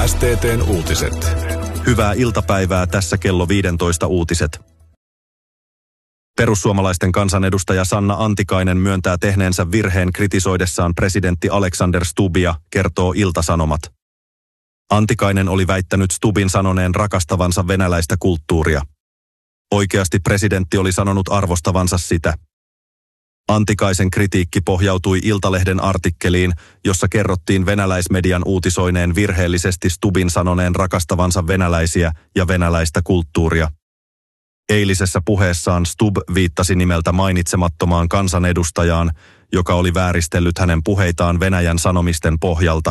STT:n uutiset. Hyvää iltapäivää, tässä kello 15 uutiset. Perussuomalaisten kansanedustaja Sanna Antikainen myöntää tehneensä virheen kritisoidessaan presidentti Alexander Stubbia, kertoo Ilta-Sanomat. Antikainen oli väittänyt Stubbin sanoneen rakastavansa venäläistä kulttuuria. Oikeasti presidentti oli sanonut arvostavansa sitä. Antikaisen kritiikki pohjautui Iltalehden artikkeliin, jossa kerrottiin venäläismedian uutisoineen virheellisesti Stubbin sanoneen rakastavansa venäläisiä ja venäläistä kulttuuria. Eilisessä puheessaan Stubb viittasi nimeltä mainitsemattomaan kansanedustajaan, joka oli vääristellyt hänen puheitaan Venäjän sanomisten pohjalta.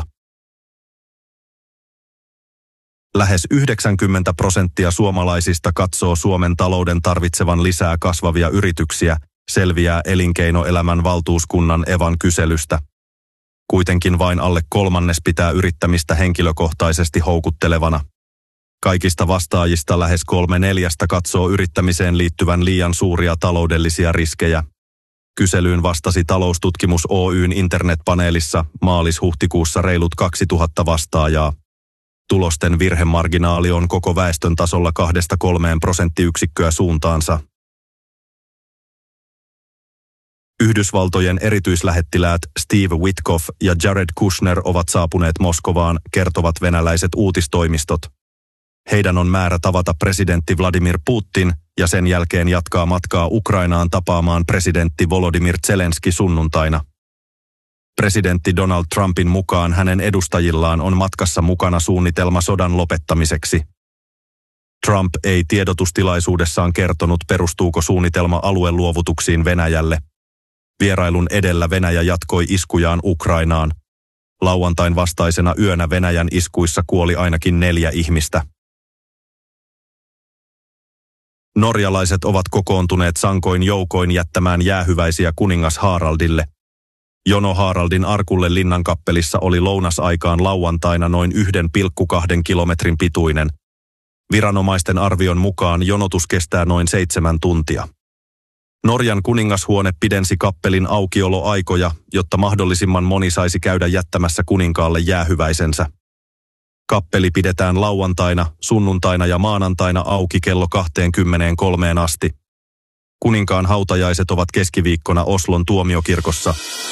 Lähes 90% suomalaisista katsoo Suomen talouden tarvitsevan lisää kasvavia yrityksiä, selviää elinkeinoelämän valtuuskunnan Evan kyselystä. Kuitenkin vain alle kolmannes pitää yrittämistä henkilökohtaisesti houkuttelevana. Kaikista vastaajista lähes 3/4 katsoo yrittämiseen liittyvän liian suuria taloudellisia riskejä. Kyselyyn vastasi Taloustutkimus Oyn internetpaneelissa maalis-huhtikuussa reilut 2000 vastaajaa. Tulosten virhemarginaali on koko väestön tasolla 2-3 prosenttiyksikköä suuntaansa. Yhdysvaltojen erityislähettiläät Steve Witkoff ja Jared Kushner ovat saapuneet Moskovaan, kertovat venäläiset uutistoimistot. Heidän on määrä tavata presidentti Vladimir Putin ja sen jälkeen jatkaa matkaa Ukrainaan tapaamaan presidentti Volodymyr Zelenski sunnuntaina. Presidentti Donald Trumpin mukaan hänen edustajillaan on matkassa mukana suunnitelma sodan lopettamiseksi. Trump ei tiedotustilaisuudessaan kertonut, perustuuko suunnitelma alueluovutuksiin Venäjälle. Vierailun edellä Venäjä jatkoi iskujaan Ukrainaan. Lauantain vastaisena yönä Venäjän iskuissa kuoli ainakin 4 ihmistä. Norjalaiset ovat kokoontuneet sankoin joukoin jättämään jäähyväisiä kuningas Haraldille. Jono Haraldin arkulle Linnankappelissa oli lounasaikaan lauantaina noin 1,2 kilometrin pituinen. Viranomaisten arvion mukaan jonotus kestää noin 7 tuntia. Norjan kuningashuone pidensi kappelin aukioloaikoja, jotta mahdollisimman moni saisi käydä jättämässä kuninkaalle jäähyväisensä. Kappeli pidetään lauantaina, sunnuntaina ja maanantaina auki kello 23 asti. Kuninkaan hautajaiset ovat keskiviikkona Oslon tuomiokirkossa.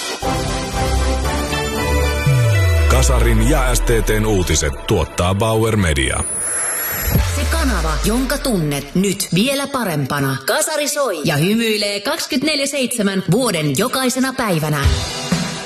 Kasarin ja STT:n uutiset tuottaa Bauer Media. Se kanava, jonka tunnet nyt vielä parempana. Kasari soi ja hymyilee 24/7 vuoden jokaisena päivänä.